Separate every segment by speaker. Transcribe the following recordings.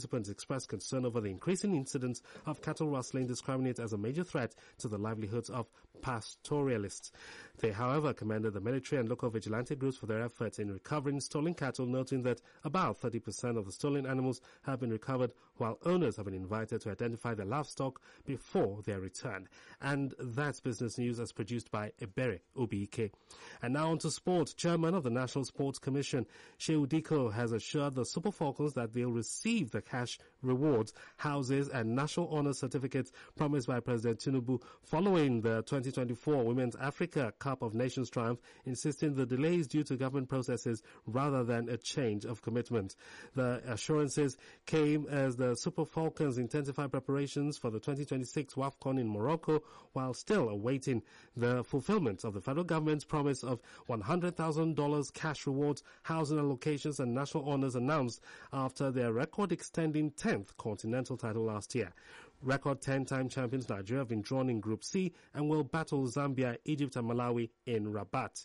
Speaker 1: participants expressed concern over the increasing incidence of cattle rustling, describing it as a major threat to the livelihoods of pastoralists. They, however, commended the military and local vigilante groups for their efforts in recovering stolen cattle, noting that about 30% of the stolen animals have been recovered, while owners have been invited to identify their livestock before their return. And that's business news as produced by Ebere Obiike. And now on to sport. Chairman of the National Sports Commission, Shehu Diko, has assured the Super Falcons that they'll receive the cash rewards, houses and national honor certificates promised by President Tinubu following the 2024 Women's Africa Cup of Nations triumph, insisting the delays due to government processes rather than a change of commitment. The assurances came as the Super Falcons intensify preparations for the 2026 WAFCON in Morocco, while still awaiting the fulfillment of the federal government's promise of $100,000 cash rewards, housing allocations and national honors announced after their record-extending 10th continental title last year. Record 10-time champions Nigeria have been drawn in Group C and will battle Zambia, Egypt and Malawi in Rabat.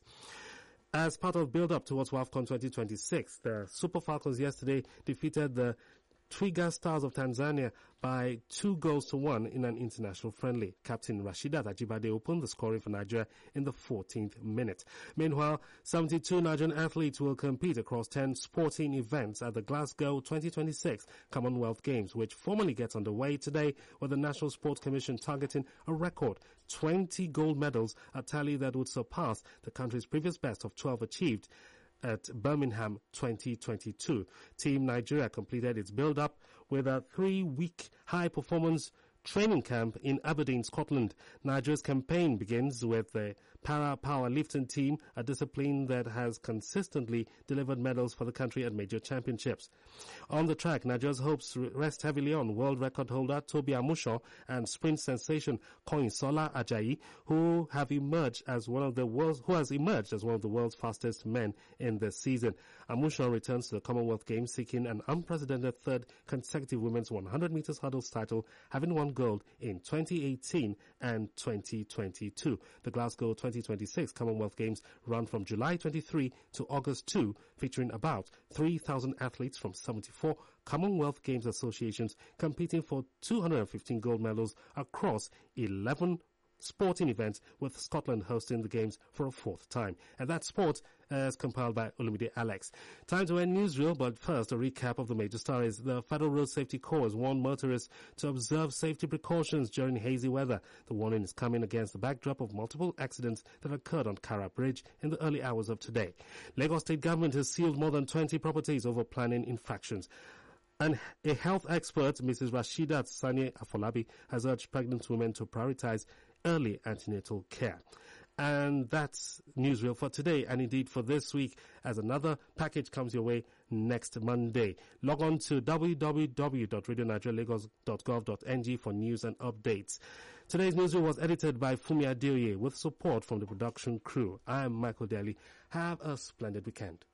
Speaker 1: As part of build-up towards WAFCON 2026, the Super Falcons yesterday defeated the Twiga Stars of Tanzania by 2-1 in an international friendly. Captain Rashidat Ajibade opened the scoring for Nigeria in the 14th minute. Meanwhile, 72 Nigerian athletes will compete across 10 sporting events at the Glasgow 2026 Commonwealth Games, which formally gets underway today, with the National Sports Commission targeting a record 20 gold medals, a tally that would surpass the country's previous best of 12 achieved at Birmingham 2022. Team Nigeria completed its build-up with a 3-week high-performance training camp in Aberdeen, Scotland. Nigeria's campaign begins with the para-powerlifting team, a discipline that has consistently delivered medals for the country at major championships. On the track, Nigeria's hopes rest heavily on world record holder Tobi Amusho and sprint sensation Koinsola Ajayi, who has emerged as one of the world's fastest men in this season. Amusho returns to the Commonwealth Games seeking an unprecedented third consecutive women's 100 meters hurdles title, having won gold in 2018 and 2022. The Glasgow 2026 Commonwealth Games run from July 23 to August 2, featuring about 3,000 athletes from 74 Commonwealth Games associations competing for 215 gold medals across 11 sporting events, with Scotland hosting the games for a 4th time. And that sport is compiled by Olumide Alex. Time to end newsreel, but first a recap of the major stories. The Federal Road Safety Corps has warned motorists to observe safety precautions during hazy weather. The warning is coming against the backdrop of multiple accidents that occurred on Kara Bridge in the early hours of today. Lagos State Government has sealed more than 20 properties over planning infractions. And a health expert, Mrs. Rashidat Sani Afolabi, has urged pregnant women to prioritize early antenatal care. And that's newsreel for today, and indeed for this week, as another package comes your way next Monday. Log on to www.radionigerialagos.gov.ng for news and updates. Today's newsreel was edited by Fumi Adeoye with support from the production crew. I am Michael Daly. Have a splendid weekend.